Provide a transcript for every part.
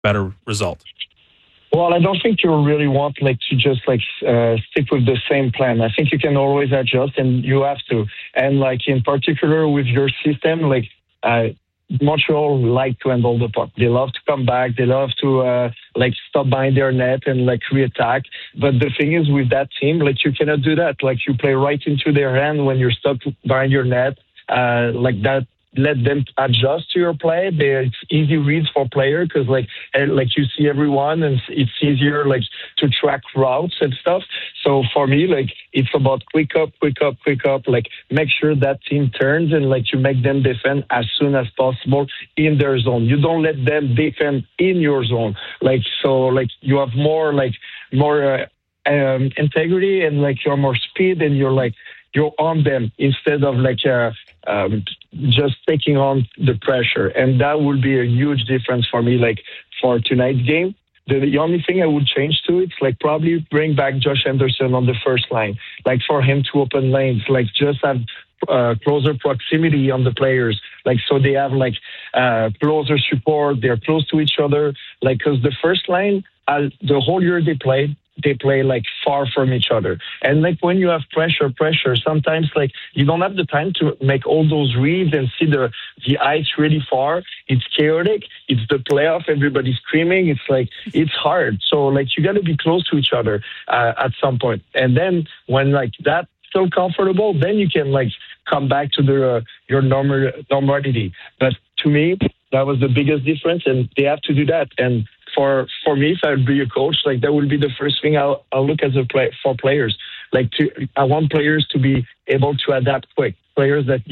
better result? Well, I don't think you really want to just stick with the same plan. I think you can always adjust, and you have to. And in particular with your system, Montreal like to handle the puck. They love to come back. They love to stop behind their net and re-attack. But the thing is with that team, you cannot do that. You play right into their hand when you're stuck behind your net. That. Let them adjust to your play. It's easy reads for player because you see everyone, and it's easier to track routes and stuff. So for me, it's about quick up. Make sure that team turns and you make them defend as soon as possible in their zone. You don't let them defend in your zone. You have more integrity, and you're more speed, and you're on them instead of just taking on the pressure. And that would be a huge difference for me, for tonight's game. The only thing I would change to it's probably bring back Josh Anderson on the first line, for him to open lanes, just have closer proximity on the players, so they have closer support, they're close to each other, because the first line, the whole year they play far from each other. And when you have pressure, sometimes you don't have the time to make all those reads and see the ice really far. It's chaotic. It's the playoff. Everybody's screaming. It's hard. So you got to be close to each other at some point. And then when that's still comfortable, then you can come back to your normality. But to me, that was the biggest difference, and they have to do that. And for me, if I would be a coach, that would be the first thing I'll look for players. I want players to be able to adapt quick. Players that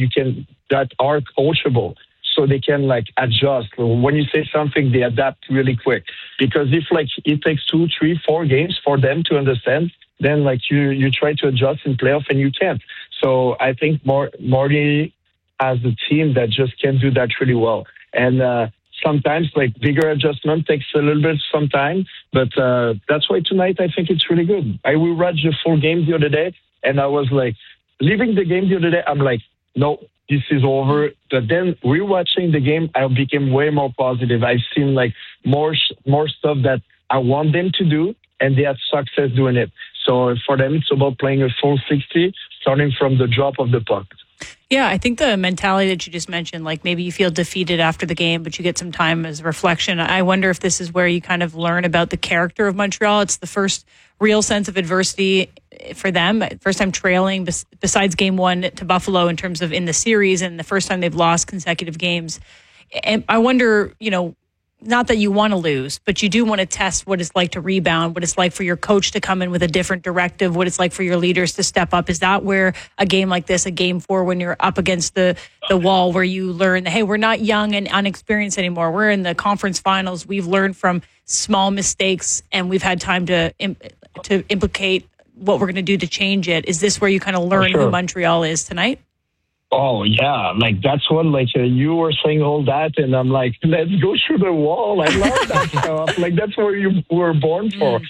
are coachable, so they can adjust. When you say something, they adapt really quick. Because if it takes 2, 3, 4 games for them to understand, then you try to adjust in playoff and you can't. So I think Marty has a team that just can do that really well. And sometimes bigger adjustment takes a little bit some time, but that's why tonight I think it's really good. I will watch the full game the other day, and I was leaving the game the other day, I'm no, this is over. But then rewatching the game, I became way more positive. I've seen more stuff that I want them to do, and they had success doing it. So for them, it's about playing a full 60, starting from the drop of the puck. Yeah, I think the mentality that you just mentioned, maybe you feel defeated after the game, but you get some time as reflection. I wonder if this is where you kind of learn about the character of Montreal. It's the first real sense of adversity for them. First time trailing besides game 1 to Buffalo in terms of in the series, and the first time they've lost consecutive games. And I wonder, not that you want to lose, but you do want to test what it's like to rebound, what it's like for your coach to come in with a different directive, what it's like for your leaders to step up. Is that where a game like this, a game 4, when you're up against the wall, where you learn that, hey, we're not young and unexperienced anymore. We're in the conference finals. We've learned from small mistakes, and we've had time to implicate what we're going to do to change it. Is this where you kind of learn who Montreal is tonight? Oh, yeah. That's what, you were saying all that, and I'm let's go through the wall. I love that stuff. That's what you were born for.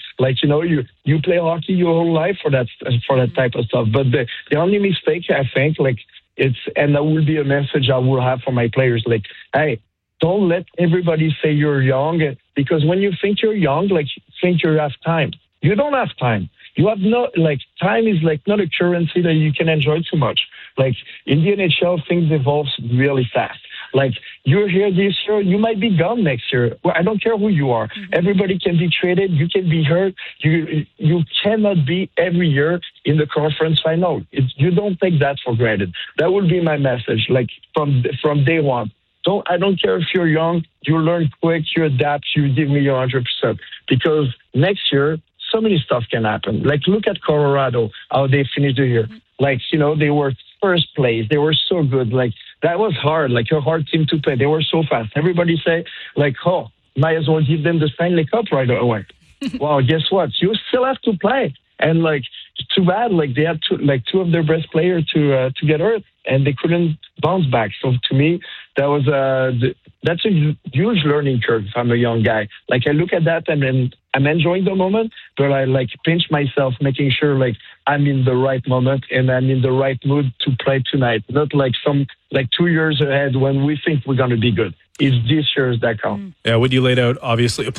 You play hockey your whole life for that type of stuff. But the only mistake, I think, and that will be a message I will have for my players, hey, don't let everybody say you're young, because when you think you're young, think you have time. You don't have time. You have no, time is not a currency that you can enjoy too much. In the NHL, things evolve really fast. You're here this year, you might be gone next year. Well, I don't care who you are. Mm-hmm. Everybody can be traded. You can be hurt. You cannot be every year in the conference final. You don't take that for granted. That would be my message, from day one. I don't care if you're young, you learn quick, you adapt, you give me your 100%. Because next year, so many stuff can happen. Look at Colorado, how they finished the year. They were first place. They were so good. That was hard, a hard team to play. They were so fast. Everybody say, might as well give them the Stanley Cup right away. Well, guess what? You still have to play. And, too bad, they had two of their best players to get hurt, and they couldn't bounce back. So, to me, that was that's a huge learning curve if I'm a young guy. I look at that and I'm enjoying the moment, but I pinch myself, making sure I'm in the right moment and I'm in the right mood to play tonight. Not 2 years ahead when we think we're going to be good. it's this year that counts. Yeah, what you laid out, obviously